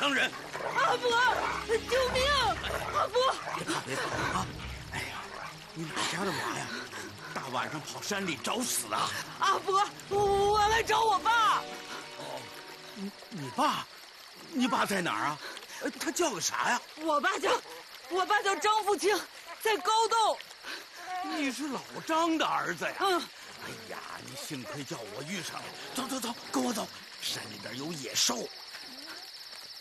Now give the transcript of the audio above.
伤人。 阿伯，救命！阿伯， 别怕啊！哎呀，你哪家的娃呀？大晚上跑山里找死啊！ 阿伯，我来找我爸。 哦，你爸？你爸在哪儿啊？他叫个啥呀？ 我爸叫张富清，在高洞。 你是老张的儿子呀？ 嗯。 哎呀，你幸亏叫我遇上了。走，跟我走。山里边有野兽，